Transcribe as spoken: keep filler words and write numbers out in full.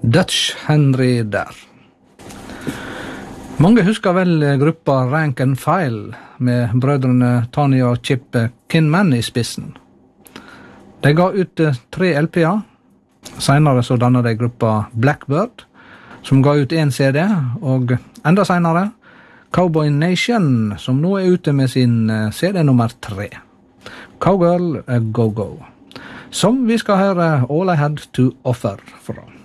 Dutch Henry der. Mange husker vel gruppa Rank and File med brødrene Tony og Chip Kinman i spissen. De ga ut tre L P-er. Senere så dannet de gruppa Blackbird, som ga ut en C D, og enda senere Cowboy Nation, som nå er ute med sin C D nummer tre. Cowgirl Go Go, som vi skal høre All I Had to Offer fra.